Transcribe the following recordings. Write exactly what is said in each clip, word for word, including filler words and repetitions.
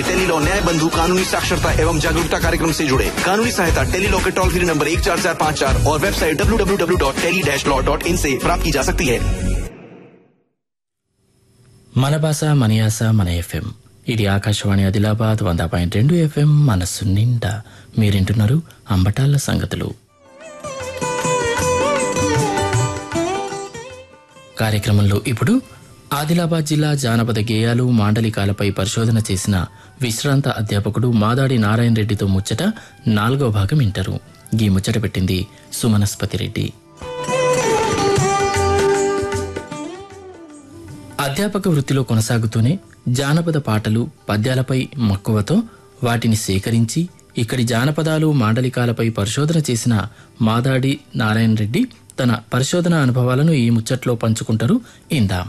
Tele law न्याय बंधु कानूनी साक्षरता एवं जागरूकता कार्यक्रम से जुड़े। कानूनी सहायता टेली लॉ के टोल फ्री नंबर एक चार चार पाँच चार और website W W W dot tele dash law dot in से प्राप्त की जा सकती है। మన భాష మన యాస మన ఎఫ్ఎం. ఇది ఆకాశవాణి ఆదిలాబాద్ వంద పాయింట్ రెండు ఎఫ్ఎం. మనస్సు నిండా మీరింటున్నారు అంబటాళ్ళ సంగతులు కార్యక్రమంలో. ఇప్పుడు ఆదిలాబాద్ జిల్లా జానపద గేయాలు మాండలికాలపై పరిశోధన చేసిన విశ్రాంత అధ్యాపకుడు మాదాడి నారాయణ రెడ్డితో ముచ్చట నాలుగో భాగం వింటారు. ఈ ముచ్చట పెట్టింది సుమనస్పతి రెడ్డి. అధ్యాపక వృత్తిలో కొనసాగుతూనే జానపద పాటలు పద్యాలపై మక్కువతో వాటిని సేకరించి ఇక్కడి జానపదాలు మాండలికాలపై పరిశోధన చేసిన మాదాడి నారాయణ రెడ్డి తన పరిశోధన అనుభవాలను ఈ ముచ్చట్లో పంచుకుంటారు. ఇందాం.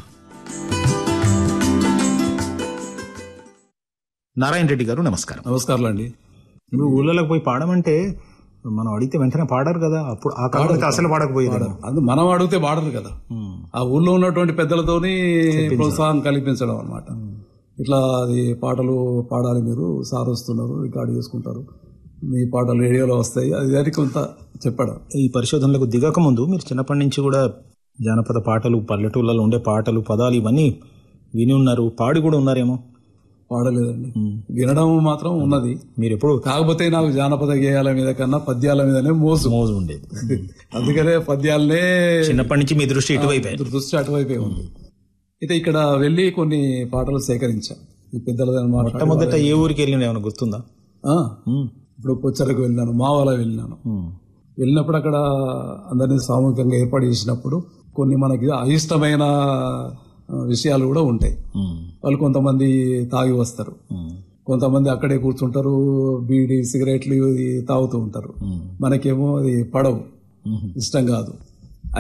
నారాయణ రెడ్డి గారు నమస్కారం. నమస్కారం అండి. ఇప్పుడు ఊళ్ళలోకి పోయి పాడమంటే మనం అడిగితే వెంటనే పాడారు కదా, అప్పుడు ఆ కాలంలో అసలు పాడకపోయేది. అది మనం అడిగితే పాడరు కదా, ఆ ఊళ్ళో ఉన్నటువంటి పెద్దలతోని ప్రోత్సాహం కల్పించడం అనమాట. ఇట్లా అది పాటలు పాడాలి, మీరు సార్ వస్తున్నారు, రికార్డు చేసుకుంటారు, మీ పాటలు రేడియోలో వస్తాయి, అది దానికి కొంత చెప్పడం. ఈ పరిశోధనలకు దిగక ముందు మీరు చిన్నప్పటి నుంచి కూడా జానపద పాటలు, పల్లెటూళ్ళలో ఉండే పాటలు, పదాలు ఇవన్నీ విని ఉన్నారు, పాడి కూడా ఉన్నారేమో. పాడలేదండి, వినడం మాత్రం ఉన్నది. మీరు ఎప్పుడు కాకపోతే నాకు జానపద గేయాల మీద కన్నా పద్యాల మీదనే మోసు మోజు ఉండేది. అందుకనే పద్యాలనే చిన్నప్పటి నుంచి మీ దృష్టి ఇటువైపే దృష్టి అటువైపే ఉంది. అయితే ఇక్కడ వెళ్ళి కొన్ని పాటలు సేకరించా. ఈ పెద్దల మొట్టమొదట ఏ ఊరికి వెళ్ళిన ఏమైనా గుర్తుందా? ఇప్పుడు పొచ్చరకు వెళ్ళినాను, మావాల వెళ్ళినాను. వెళ్ళినప్పుడు అక్కడ అందరినీ సామూహికంగా ఏర్పాటు చేసినప్పుడు కొన్ని మనకి అయిష్టమైన విషయాలు కూడా ఉంటాయి. వాళ్ళు కొంతమంది తాగి వస్తారు, కొంతమంది అక్కడే కూర్చుంటారు, బీడి సిగరెట్లు తాగుతూ ఉంటారు. మనకేమో అది పడవు, ఇష్టం కాదు.